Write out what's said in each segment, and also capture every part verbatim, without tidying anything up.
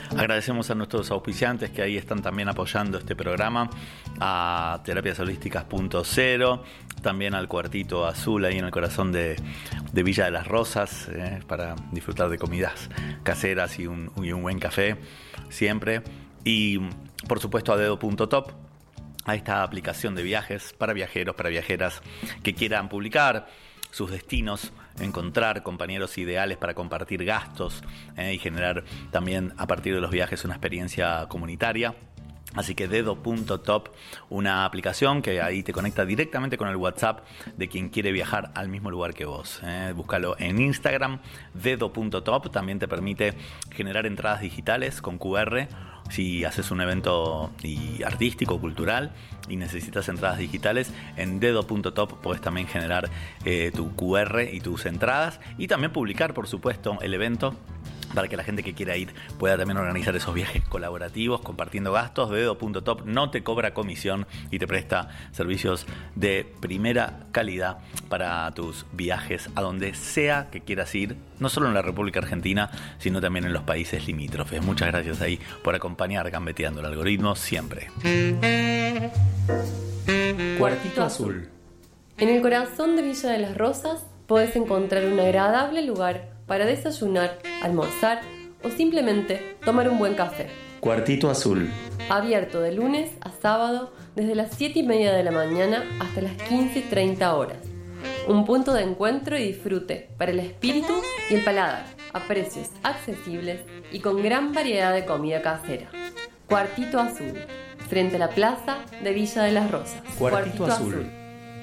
Agradecemos a nuestros auspiciantes que ahí están también apoyando este programa, a Terapias Holísticas Punto Cero, también al Cuartito Azul ahí en el corazón de, de Villa de las Rosas, eh, para disfrutar de comidas caseras y un, y un buen café siempre. Y por supuesto a Dedo Punto Top, a esta aplicación de viajes para viajeros, para viajeras que quieran publicar sus destinos, encontrar compañeros ideales para compartir gastos eh, y generar también a partir de los viajes una experiencia comunitaria. Así que Dedo Punto Top, una aplicación que ahí te conecta directamente con el WhatsApp de quien quiere viajar al mismo lugar que vos. Eh. Búscalo en Instagram, Dedo Punto Top. También te permite generar entradas digitales con Q R. Si haces un evento y artístico, cultural y necesitas entradas digitales, en Dedo Punto Top puedes también generar eh, tu Q R y tus entradas y también publicar, por supuesto, el evento para que la gente que quiera ir pueda también organizar esos viajes colaborativos, compartiendo gastos. Dedo Punto Top no te cobra comisión y te presta servicios de primera calidad para tus viajes a donde sea que quieras ir, no solo en la República Argentina, sino también en los países limítrofes. Muchas gracias ahí por acompañar Gambeteando el Algoritmo siempre. Cuartito Azul. En el corazón de Villa de las Rosas podés encontrar un agradable lugar para desayunar, almorzar o simplemente tomar un buen café. Cuartito Azul. Abierto de lunes a sábado desde las siete y media de la mañana hasta las quince y treinta horas. Un punto de encuentro y disfrute para el espíritu y el paladar, a precios accesibles y con gran variedad de comida casera. Cuartito Azul, frente a la plaza de Villa de las Rosas. Cuartito, Cuartito Azul. Azul.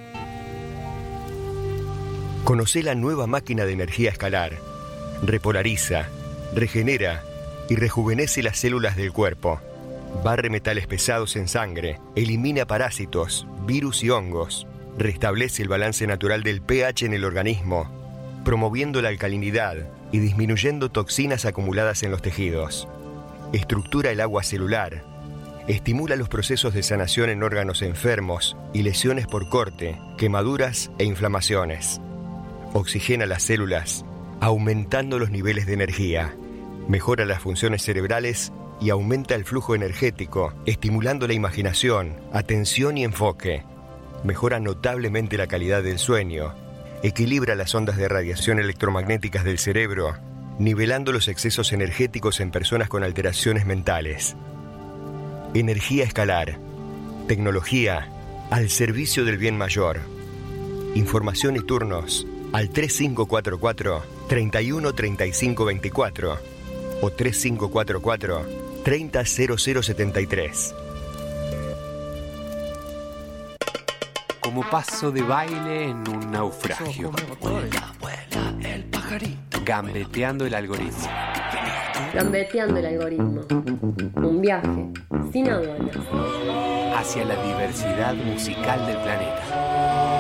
Conocé la nueva máquina de energía escalar. Repolariza, regenera y rejuvenece las células del cuerpo. Barre metales pesados en sangre, elimina parásitos, virus y hongos. Restablece el balance natural del pH en el organismo, promoviendo la alcalinidad y disminuyendo toxinas acumuladas en los tejidos. Estructura el agua celular. Estimula los procesos de sanación en órganos enfermos y lesiones por corte, quemaduras e inflamaciones. Oxigena las células, aumentando los niveles de energía. Mejora las funciones cerebrales y aumenta el flujo energético, estimulando la imaginación, atención y enfoque. Mejora notablemente la calidad del sueño. Equilibra las ondas de radiación electromagnéticas del cerebro, nivelando los excesos energéticos en personas con alteraciones mentales. Energía escalar. Tecnología al servicio del bien mayor. Información y turnos al tres cinco cuatro cuatro, tres uno tres cinco dos cuatro o tres cinco cuatro cuatro, tres cero cero cero siete tres. Como paso de baile en un naufragio. Vuela, vuela el pajarito. Gambeteando el algoritmo. Gambeteando el algoritmo. Un viaje sin aduanas. Hacia la diversidad musical del planeta.